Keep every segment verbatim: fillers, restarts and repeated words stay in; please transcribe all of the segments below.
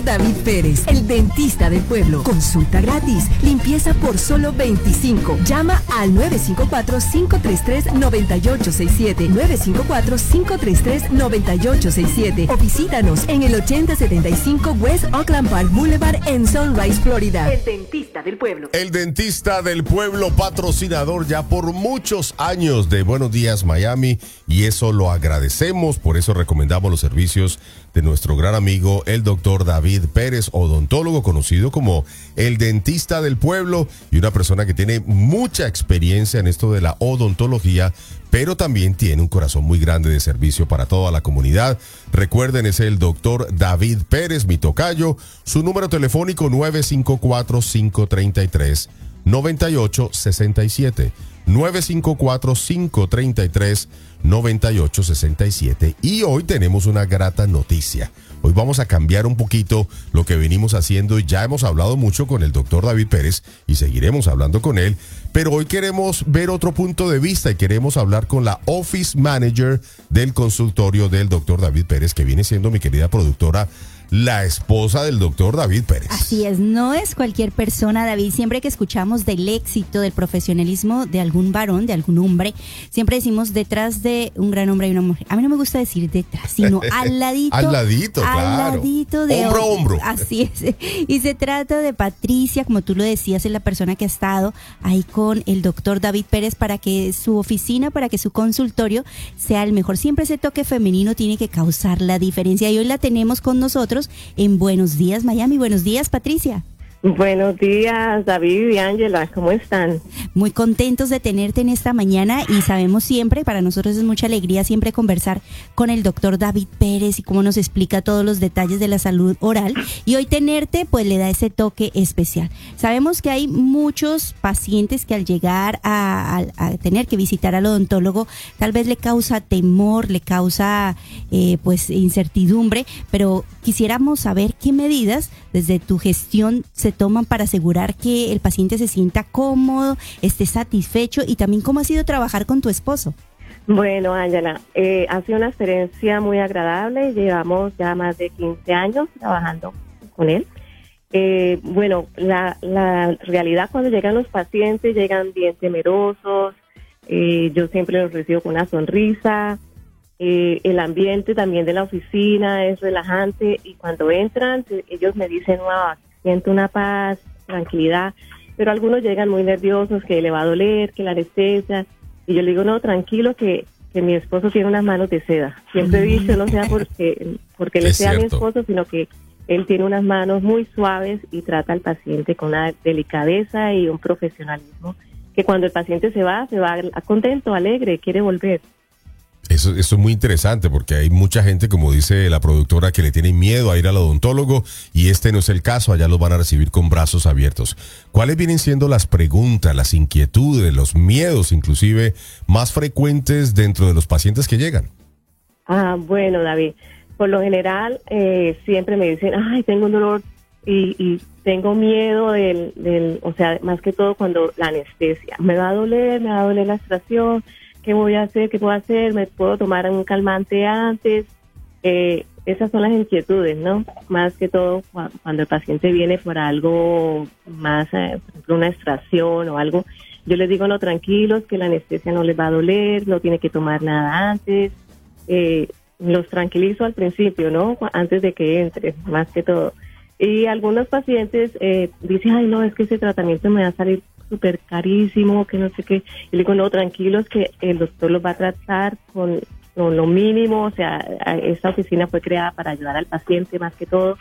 David Pérez, el dentista del pueblo. Consulta gratis. Limpieza por solo veinticinco. Llama al nueve cinco cuatro, cinco tres tres, nueve ocho seis siete. nueve cinco cuatro, cinco tres tres, nueve ocho seis siete. O visítanos en el ochenta setenta y cinco West Oakland Park Boulevard en Sunrise, Florida. El dentista del pueblo. El dentista del pueblo, patrocinador ya por muchos años de Buenos Días Miami, y eso lo agradecemos. Por eso recomendamos los servicios de nuestro gran amigo el doctor David Pérez, odontólogo conocido como el dentista del pueblo, y una persona que tiene mucha experiencia en esto de la odontología, pero también tiene un corazón muy grande de servicio para toda la comunidad. Recuerden, es el doctor David Pérez, mi tocayo. Su número telefónico nueve cinco cuatro, cinco tres tres, nueve ocho seis siete. nueve cinco cuatro, cinco tres tres, nueve ocho seis siete. Y hoy tenemos una grata noticia. Hoy vamos a cambiar un poquito lo que venimos haciendo. Ya hemos hablado mucho con el doctor David Pérez y seguiremos hablando con él, pero hoy queremos ver otro punto de vista y queremos hablar con la Office Manager del consultorio del doctor David Pérez, que viene siendo mi querida productora, la esposa del doctor David Pérez. Así es, no es cualquier persona, David. Siempre que escuchamos del éxito, del profesionalismo de algún varón, de algún hombre, siempre decimos detrás de un gran hombre y una mujer. A mí no me gusta decir detrás, sino al ladito. Al ladito, al claro. ladito de hombro a hombro. Así es. Y se trata de Patricia, como tú lo decías, es la persona que ha estado ahí con el doctor David Pérez para que su oficina, para que su consultorio sea el mejor. Siempre ese toque femenino tiene que causar la diferencia, y hoy la tenemos con nosotros en Buenos Días Miami. Buenos días, Patricia. Buenos días, David y Ángela, ¿cómo están? Muy contentos de tenerte en esta mañana, y sabemos siempre, para nosotros es mucha alegría siempre conversar con el doctor David Pérez y cómo nos explica todos los detalles de la salud oral, y hoy tenerte pues le da ese toque especial. Sabemos que hay muchos pacientes que al llegar a, a, a tener que visitar al odontólogo tal vez le causa temor, le causa eh, pues incertidumbre, pero quisiéramos saber qué medidas desde tu gestión se toman para asegurar que el paciente se sienta cómodo, esté satisfecho, y también cómo ha sido trabajar con tu esposo. Bueno, Ángela, eh, ha sido una experiencia muy agradable. Llevamos ya más de quince años trabajando con él. Eh, bueno, la, la realidad cuando llegan los pacientes, llegan bien temerosos. Eh, yo siempre los recibo con una sonrisa. Eh, el ambiente también de la oficina es relajante, y cuando entran ellos me dicen, wow, siento una paz, tranquilidad, pero algunos llegan muy nerviosos, que le va a doler, que la anestesia, y yo le digo, no, tranquilo, que, que mi esposo tiene unas manos de seda. Siempre he dicho, no sea porque, porque le sea a mi esposo, sino que él tiene unas manos muy suaves y trata al paciente con una delicadeza y un profesionalismo, que cuando el paciente se va, se va contento, alegre, quiere volver. Eso, eso es muy interesante, porque hay mucha gente, como dice la productora, que le tiene miedo a ir al odontólogo, y este no es el caso. Allá los van a recibir con brazos abiertos. ¿Cuáles vienen siendo las preguntas, las inquietudes, los miedos inclusive más frecuentes dentro de los pacientes que llegan? Ah, bueno, David, por lo general eh, siempre me dicen, ay, tengo un dolor y, y tengo miedo del, del, o sea, más que todo cuando la anestesia, me va a doler, me va a doler la extracción. ¿Qué voy a hacer? ¿Qué puedo hacer? ¿Me puedo tomar un calmante antes? Eh, esas son las inquietudes, ¿no? Más que todo cuando el paciente viene por algo más, eh, por ejemplo, una extracción o algo. Yo les digo, no, tranquilos, que la anestesia no les va a doler, no tiene que tomar nada antes. Eh, los tranquilizo al principio, ¿no? Antes de que entre, más que todo. Y algunos pacientes eh, dicen, ay, no, es que ese tratamiento me va a salir súper carísimo, que no sé qué. Y le digo, no, tranquilos, que el doctor los va a tratar con, con lo mínimo. O sea, esta oficina fue creada para ayudar al paciente, más que todo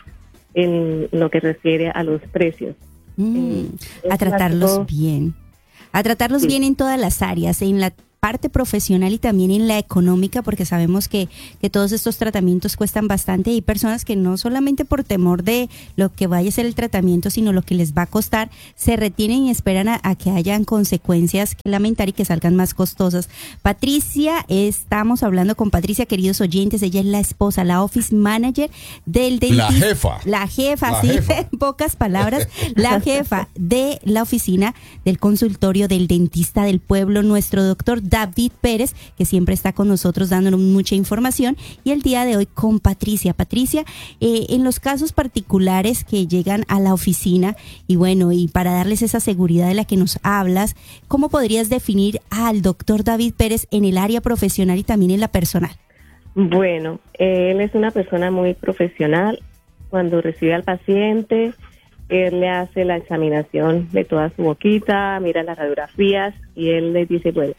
en lo que refiere a los precios. Mm, eh, a tratarlos bien. A tratarlos sí. bien en todas las áreas, en la parte profesional y también en la económica, porque sabemos que, que todos estos tratamientos cuestan bastante. Hay personas que no solamente por temor de lo que vaya a ser el tratamiento, sino lo que les va a costar, se retienen y esperan a, a que hayan consecuencias que lamentar y que salgan más costosas. Patricia, estamos hablando con Patricia, queridos oyentes. Ella es la esposa, la office manager del dentista. La jefa. La jefa, la sí, jefa. En pocas palabras, la jefa de la oficina del consultorio del dentista del pueblo, nuestro doctor David Pérez, que siempre está con nosotros dándonos mucha información, y el día de hoy con Patricia. Patricia, eh, en los casos particulares que llegan a la oficina, y bueno, y para darles esa seguridad de la que nos hablas, ¿cómo podrías definir al doctor David Pérez en el área profesional y también en la personal? Bueno, él es una persona muy profesional. Cuando recibe al paciente, él le hace la examinación de toda su boquita, mira las radiografías y él le dice, bueno,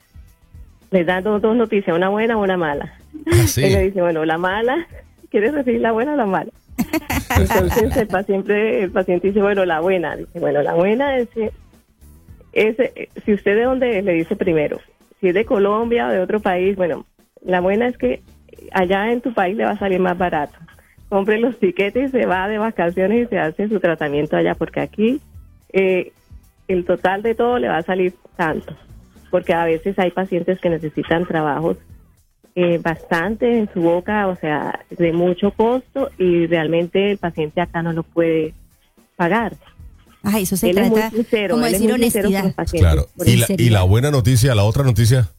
les da dos, dos noticias, una buena o una mala. Ah, sí. Él le dice, bueno, la mala, ¿quieres recibir la buena o la mala? Entonces el paciente, el paciente dice, bueno, la buena. Dice, bueno, la buena es, es, si usted de dónde es, le dice primero. Si es de Colombia o de otro país, bueno, la buena es que allá en tu país le va a salir más barato. Compre los tiquetes y se va de vacaciones y se hace su tratamiento allá, porque aquí eh, el total de todo le va a salir tanto, porque a veces hay pacientes que necesitan trabajos eh, bastante en su boca, o sea, de mucho costo, y realmente el paciente acá no lo puede pagar. Ah, eso se Él trata, es muy sincero, como él es decir, muy sincero con honestidad. los pacientes. Claro. Por ¿Y eso. la, serio. y la buena noticia, la otra noticia?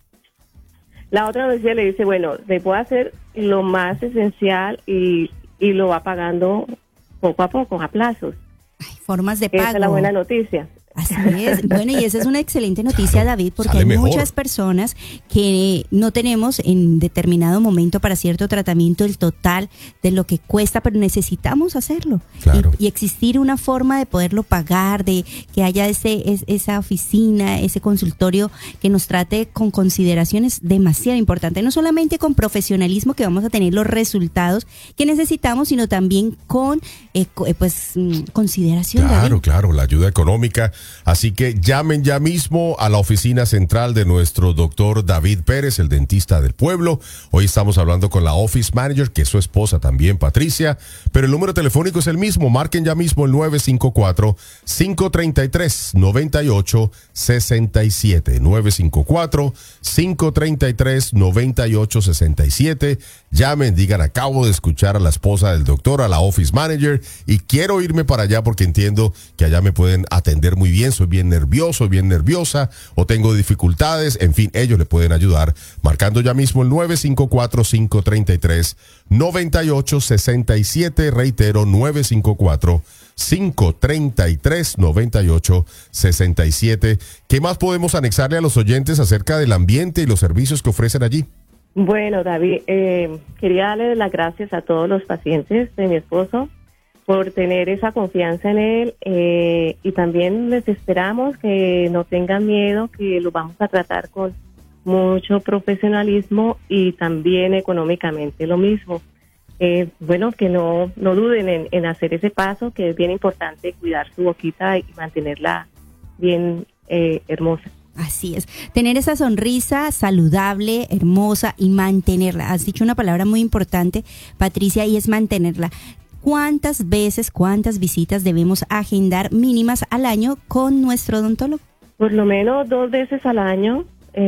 La otra noticia le dice, bueno, le puedo hacer lo más esencial y, y lo va pagando poco a poco, a plazos. Ay, formas de pago. Esa es la buena noticia. Así es. Bueno, y esa es una excelente noticia, David, porque sale hay mejor. muchas personas que no tenemos en determinado momento para cierto tratamiento el total de lo que cuesta, pero necesitamos hacerlo. Claro. Y, y existir una forma de poderlo pagar, de que haya ese es, esa oficina, ese consultorio que nos trate con consideración es demasiado importante. No solamente con profesionalismo que vamos a tener los resultados que necesitamos, sino también con eh, co- eh, pues mm, consideración. Claro, David. claro, la ayuda económica. Así que llamen ya mismo a la oficina central de nuestro doctor David Pérez, el dentista del pueblo. Hoy estamos hablando con la office manager, que es su esposa también, Patricia. Pero el número telefónico es el mismo. Marquen ya mismo el nueve cinco cuatro, cinco tres tres, nueve ocho seis siete. nueve cinco cuatro, cinco tres tres, nueve ocho seis siete. Llamen, digan, acabo de escuchar a la esposa del doctor, a la office manager, y quiero irme para allá porque entiendo que allá me pueden atender muy bien, soy bien nervioso, bien nerviosa, o tengo dificultades. En fin, ellos le pueden ayudar marcando ya mismo el nueve cinco cuatro, cinco tres tres, nueve ocho seis siete. Reitero, nueve cinco cuatro, cinco tres tres, nueve ocho seis siete. ¿Qué más podemos anexarle a los oyentes acerca del ambiente y los servicios que ofrecen allí? Bueno, David, eh, quería darle las gracias a todos los pacientes de mi esposo por tener esa confianza en él, eh, y también les esperamos que no tengan miedo, que los vamos a tratar con mucho profesionalismo y también económicamente lo mismo. Eh, bueno, que no, no duden en, en hacer ese paso, que es bien importante cuidar su boquita y mantenerla bien eh, hermosa. Así es, tener esa sonrisa saludable, hermosa, y mantenerla. Has dicho una palabra muy importante, Patricia, y es mantenerla. ¿Cuántas veces, cuántas visitas debemos agendar mínimas al año con nuestro odontólogo? Por lo menos dos veces al año,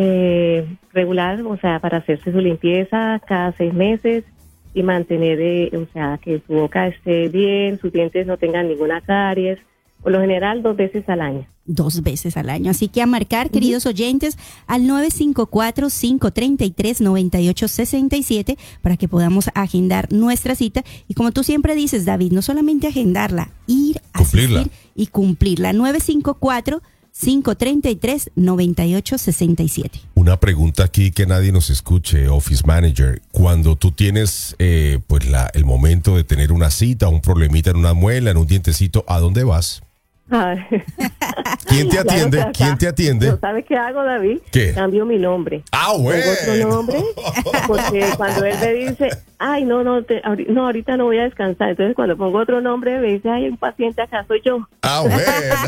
eh, regular, o sea, para hacerse su limpieza cada seis meses y mantener, eh, o sea, que su boca esté bien, sus dientes no tengan ninguna caries. Por lo general, dos veces al año. Dos veces al año. Así que a marcar, uh-huh. queridos oyentes, al nueve cinco cuatro, cinco tres tres, nueve ocho seis siete para que podamos agendar nuestra cita. Y como tú siempre dices, David, no solamente agendarla, ir, Cumplirla. asistir y cumplirla. nueve cinco cuatro, cinco tres tres, nueve ocho seis siete. Una pregunta aquí que nadie nos escuche, Office Manager. Cuando tú tienes eh, pues la, el momento de tener una cita, un problemita en una muela, en un dientecito, ¿a dónde vas? Ay. ¿Quién te atiende? Claro, ¿Quién te atiende? ¿No sabes qué hago, David? ¿Qué? Cambio mi nombre. Ah, bueno. Pongo otro nombre, porque cuando él me dice, ay, no, no, te, ahori- no, ahorita no voy a descansar. Entonces, cuando pongo otro nombre, me dice, ay, un paciente acá soy yo. Ah, bueno.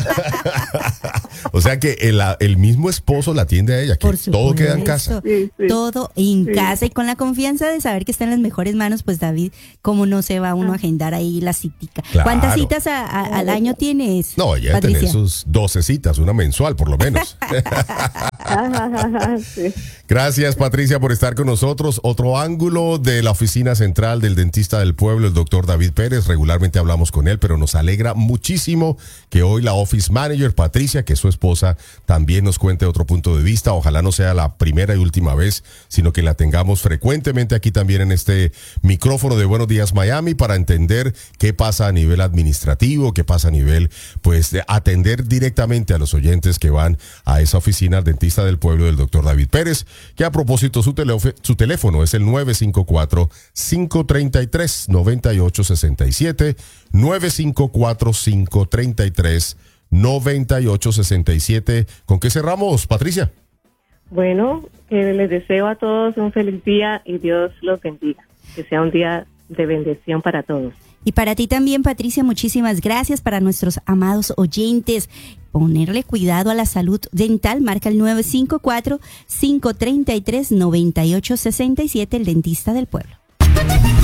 O sea que el, el mismo esposo la atiende a ella, que Por todo queda en casa. Sí, sí. Todo en Sí. casa y con la confianza de saber que está en las mejores manos, pues David, ¿cómo no se va uno a agendar ahí la citica? Claro. ¿Cuántas citas a- a- al año tienes, No, ya debe Patricia? tener sus doce citas, una mensual por lo menos. Sí. Gracias, Patricia, por estar con nosotros. Otro ángulo de la oficina central del dentista del pueblo, el doctor David Pérez. Regularmente hablamos con él, pero nos alegra muchísimo que hoy la office manager, Patricia, que es su esposa, también nos cuente otro punto de vista. Ojalá no sea la primera y última vez, sino que la tengamos frecuentemente aquí también en este micrófono de Buenos Días Miami para entender qué pasa a nivel administrativo, qué pasa a nivel, pues, de atender directamente a los oyentes que van a esa oficina, al dentista del pueblo del doctor David Pérez, que a propósito su, teléfono, su teléfono es el nueve cinco cuatro, cinco tres tres, nueve ocho seis siete, nueve cinco cuatro, cinco tres tres, nueve ocho seis siete. ¿Con qué cerramos, Patricia? Bueno, que les deseo a todos un feliz día y Dios los bendiga. Que sea un día de bendición para todos. Y para ti también, Patricia, muchísimas gracias. Para nuestros amados oyentes, ponerle cuidado a la salud dental. Marca el nueve cinco cuatro, cinco tres tres, nueve ocho seis siete, el dentista del pueblo.